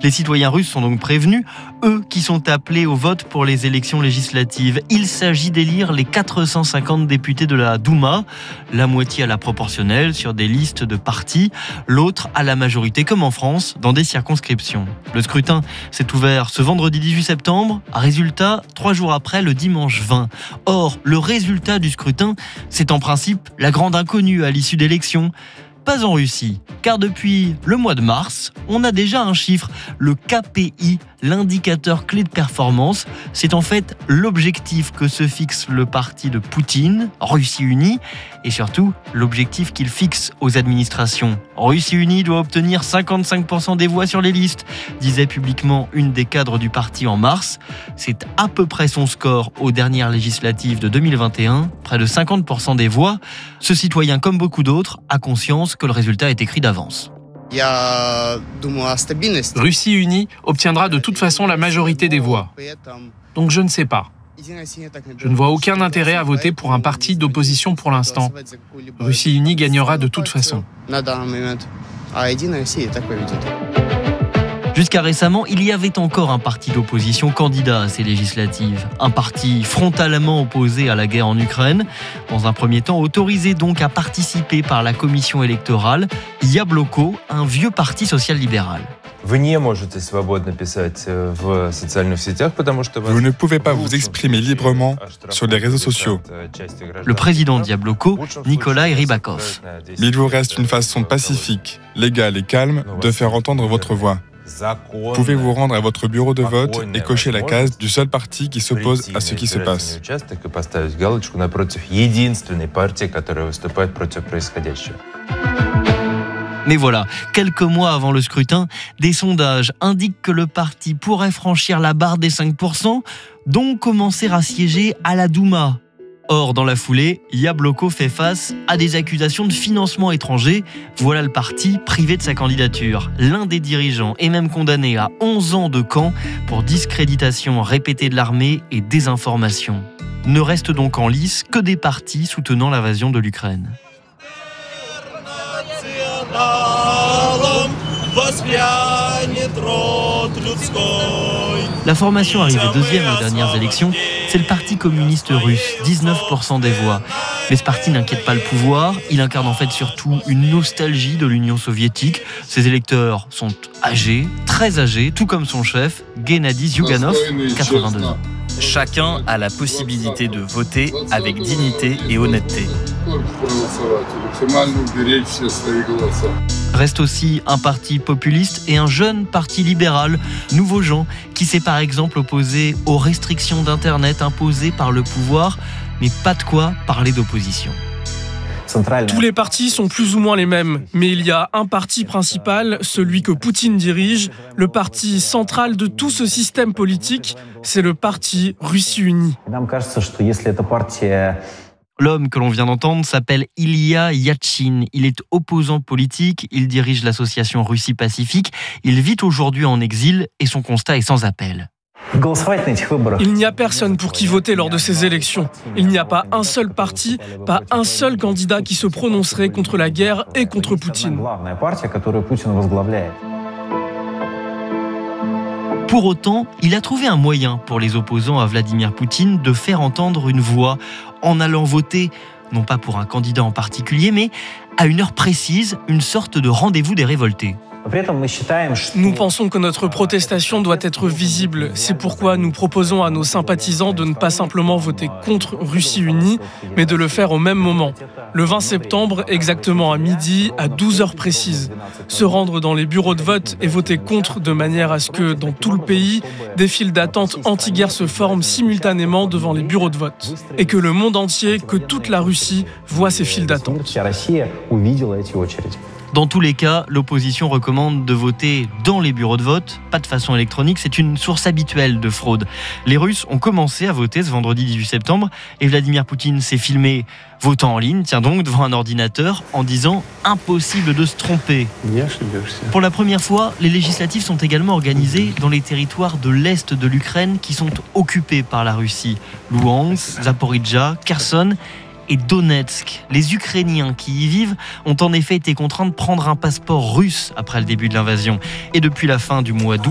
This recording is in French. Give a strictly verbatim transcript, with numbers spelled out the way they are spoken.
Les citoyens russes sont donc prévenus, eux qui sont appelés au vote pour les élections législatives. Il s'agit d'élire les quatre cent cinquante députés de la Douma, la moitié à la proportionnelle sur des listes de partis, l'autre à la majorité comme en France, dans des circonscriptions. Le scrutin s'est ouvert ce vendredi dix-huit septembre, résultat trois jours après le dimanche vingt. Or, le résultat du scrutin, c'est en principe la grande inconnue à l'issue d'élections. Pas en Russie, car depuis le mois de mars, on a déjà un chiffre, le K P I, l'indicateur clé de performance. C'est en fait l'objectif que se fixe le parti de Poutine, Russie Unie, et surtout l'objectif qu'il fixe aux administrations. Russie Unie doit obtenir cinquante-cinq pour cent des voix sur les listes, disait publiquement une des cadres du parti en mars. C'est à peu près son score aux dernières législatives de deux mille vingt et un, près de cinquante pour cent des voix. Ce citoyen, comme beaucoup d'autres, a conscience que le résultat est écrit d'avance. Russie Unie obtiendra de toute façon la majorité des voix. Donc je ne sais pas. Je ne vois aucun intérêt à voter pour un parti d'opposition pour l'instant. Russie Unie gagnera de toute façon. Jusqu'à récemment, il y avait encore un parti d'opposition candidat à ces législatives. Un parti frontalement opposé à la guerre en Ukraine. Dans un premier temps, autorisé donc à participer par la commission électorale, Yabloko, un vieux parti social-libéral. Vous ne pouvez pas vous exprimer librement sur les réseaux sociaux. Le président de Yabloko, Nikolai Rybakov. Mais il vous reste une façon pacifique, légale et calme de faire entendre votre voix. Vous pouvez vous rendre à votre bureau de vote et cocher la case du seul parti qui s'oppose à ce qui se passe. Mais voilà, quelques mois avant le scrutin, des sondages indiquent que le parti pourrait franchir la barre des cinq pour cent, donc commencer à siéger à la Douma. Or, dans la foulée, Yabloko fait face à des accusations de financement étranger. Voilà le parti privé de sa candidature. L'un des dirigeants est même condamné à onze ans de camp pour discréditation répétée de l'armée et désinformation. Ne restent donc en lice que des partis soutenant l'invasion de l'Ukraine. La formation arrivée deuxième aux dernières élections, c'est le Parti communiste russe, dix-neuf pour cent des voix. Mais ce parti n'inquiète pas le pouvoir, il incarne en fait surtout une nostalgie de l'Union soviétique. Ses électeurs sont âgés, très âgés, tout comme son chef, Gennady Zyuganov, quatre-vingt-deux ans. Chacun a la possibilité de voter avec dignité et honnêteté. Reste aussi un parti populiste et un jeune parti libéral, Nouveau Gens, qui s'est par exemple opposé aux restrictions d'Internet imposées par le pouvoir, mais pas de quoi parler d'opposition. Tous les partis sont plus ou moins les mêmes, mais il y a un parti principal, celui que Poutine dirige, le parti central de tout ce système politique, c'est le parti Russie Unie. L'homme que l'on vient d'entendre s'appelle Ilya Yatchin. Il est opposant politique, il dirige l'association Russie Pacifique. Il vit aujourd'hui en exil et son constat est sans appel. Il n'y a personne pour qui voter lors de ces élections. Il n'y a pas un seul parti, pas un seul candidat qui se prononcerait contre la guerre et contre Poutine. Pour autant, il a trouvé un moyen pour les opposants à Vladimir Poutine de faire entendre une voix en allant voter, non pas pour un candidat en particulier, mais à une heure précise, une sorte de rendez-vous des révoltés. Nous pensons que notre protestation doit être visible. C'est pourquoi nous proposons à nos sympathisants de ne pas simplement voter contre Russie Unie, mais de le faire au même moment. Le vingt septembre, exactement à midi, à douze heures précises. Se rendre dans les bureaux de vote et voter contre de manière à ce que, dans tout le pays, des files d'attente anti-guerre se forment simultanément devant les bureaux de vote. Et que le monde entier, que toute la Russie, voit ces files d'attente. Dans tous les cas, l'opposition recommande de voter dans les bureaux de vote, pas de façon électronique, c'est une source habituelle de fraude. Les Russes ont commencé à voter ce vendredi dix-huit septembre et Vladimir Poutine s'est filmé votant en ligne, tiens donc, devant un ordinateur, en disant « impossible de se tromper ». Pour la première fois, les législatives sont également organisées dans les territoires de l'Est de l'Ukraine qui sont occupés par la Russie. Louhansk, Zaporijjia, Kherson et Donetsk. Les Ukrainiens qui y vivent ont en effet été contraints de prendre un passeport russe après le début de l'invasion. Et depuis la fin du mois d'août,